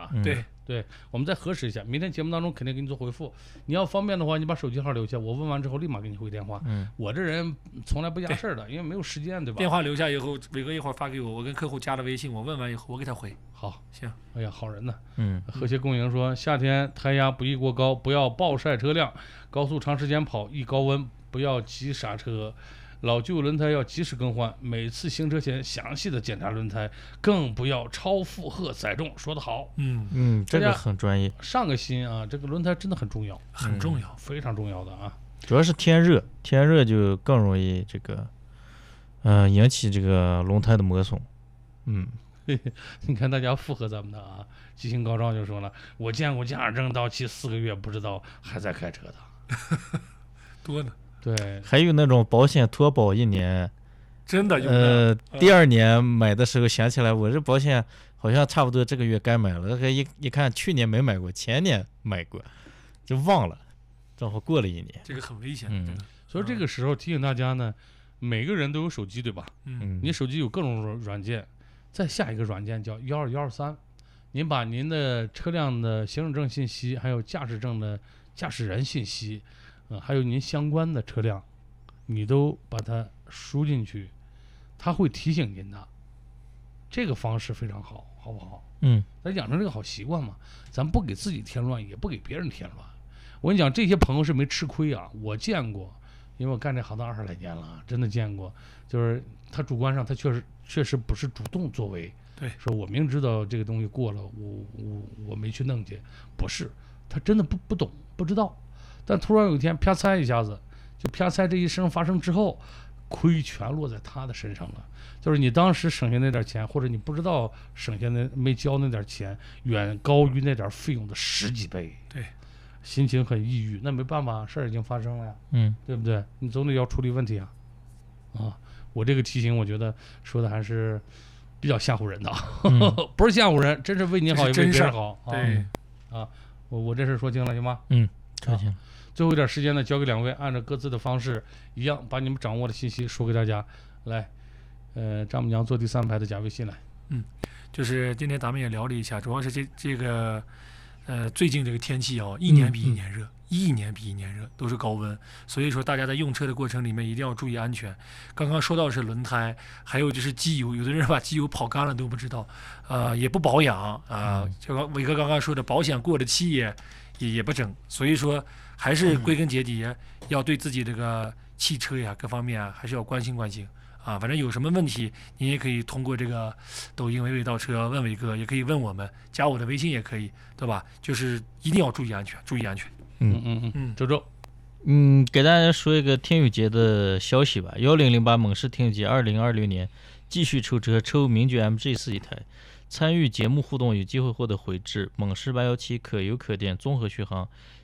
吧？ 对，我们再核实一下，明天节目当中肯定给你做回复。你要方便的话，你把手机号留下，我问完之后立马给你回电话。我这人从来不压事儿的，因为没有时间，对吧？ 电话留下以后，伟哥一会儿发给我，我跟客户加了微信，我问完以后我给他回。 好， 行。 哎呀，好人呢。和谐共赢说，夏天胎压不宜过高，不要暴晒车辆，高速长时间跑易高温，不要急刹车。老旧轮胎要及时更换，每次行车前详细的检查轮胎，更不要超负荷载重。说得好， 这个很专业。 上个心啊，这个轮胎真的很重要， 很重要， 非常重要的啊。 主要是天热就更容易这个，引起这个轮胎的磨损。 你看大家附和咱们的啊，激情高照就说了，我见过驾驶证到期4个月不知道还在开车的， 多呢。 对， 还有那种保险脱保1年， 真的有的。 第2年买的时候想起来，我这保险好像差不多这个月该买了，一看去年没买过，前年买过，就忘了，正好过了1年， 这个很危险。 所以这个时候提醒大家呢，每个人都有手机，对吧？你手机有各种软件，再下一个软件叫12123，您把您的车辆的行驶证信息，还有驾驶证的驾驶人信息。还有您相关的车辆，你都把它输进去，它会提醒您的。这个方式非常好，好不好？咱养成这个好习惯嘛，咱不给自己添乱，也不给别人添乱。我跟你讲，这些朋友是没吃亏啊，我见过，因为我干这行当20来年了，真的见过。就是他主观上他确实不是主动作为， 对， 说我明知道这个东西过了，我没去弄去，不是，他真的不懂，不知道。但突然有一天啪嚓一下子，就啪嚓这一声发生之后，亏全落在他的身上了。就是你当时省下那点钱，或者你不知道省下那没交那点钱，远高于那点费用的10几倍。 对， 心情很抑郁，那没办法，事儿已经发生了呀，对不对？你总得要处理问题啊。我这个提醒，我觉得说的还是比较吓唬人的，不是吓唬人，真是为你好，也为别人好。 对， 我这事说清了，行吗？ 说清。 最后一点时间呢，交给2位，按照各自的方式，一样把你们掌握的信息说给大家。来，丈母娘坐第3排的加微信来。 就是今天咱们也聊了一下，主要是这个最近这个天气一年比一年热，一年比一年热，都是高温，所以说大家在用车的过程里面一定要注意安全。刚刚说到是轮胎，还有就是机油，有的人把机油跑干了都不知道，也不保养啊。就伟哥刚刚说的，保险过了期也不整，所以说还是归根结底要对自己这个汽车呀各方面啊还是要关心关心啊。反正有什么问题，你也可以通过这个抖音娓娓道车问伟哥，也可以问我们，加我的微信也可以，对吧？就是一定要注意安全，注意安全。 周周， 给大家说一个天宇节的消息吧。1008猛士天宇节2026年继续抽车，抽名爵 MG4 一台。参与节目互动有机会获得回执猛士817可油可电综合续航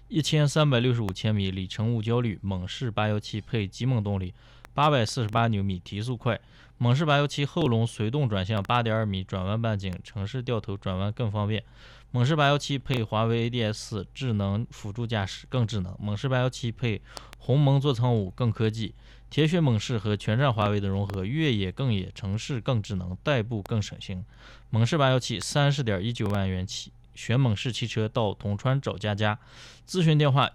1365千米，里程无焦虑。猛士817配极猛动力，848牛米，提速快。猛士817后轮随动转向8.2米，转弯半径，城市掉头转弯更方便。猛士817配华为 ADS 智能辅助驾驶更智能。猛士817配鸿蒙座舱5更科技。铁血猛士和全站华为的融合，越野更野，城市更智能，代步更省心。猛士817 30.19万元起，选猛士汽车到铜川找佳佳，咨询电话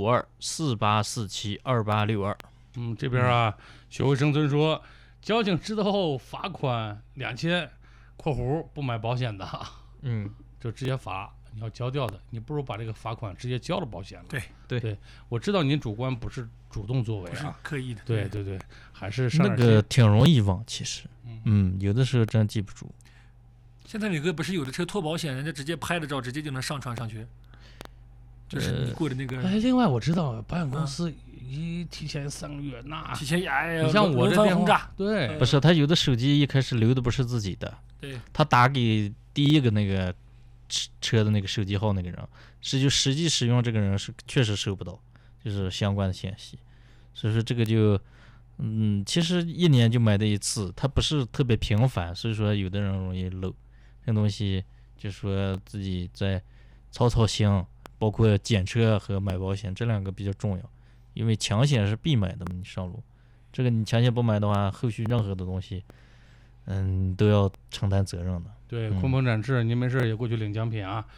15248472862。 这边啊，学会生存说，交警知道后罚款2000（括弧不买保险的），就直接罚，你要交掉的，你不如把这个罚款直接交了保险了。对，我知道您主观不是主动作为不是刻意的。 对，还是上那个挺容易忘，其实，有的时候真记不住。 现在伟哥不是有的车脱保险，人家直接拍了照，直接就能上传上去，就是你过的那个。 另外我知道保险公司提前3个月，那提前你像我这电话，对， 不是他有的手机一开始留的不是自己的， 对， 他打给第一个那个车的那个手机号那个人，就实际使用这个人是确实收不到，就是相关的信息，所以说这个就，其实1年就买的一次，它不是特别频繁，所以说有的人容易漏，这东西就说自己在操心，包括检车和买保险这2个比较重要，因为强险是必买的嘛，你上路，这个你强险不买的话，后续任何的东西，都要承担责任的。 对，空棚展翅，您没事也过去领奖品啊。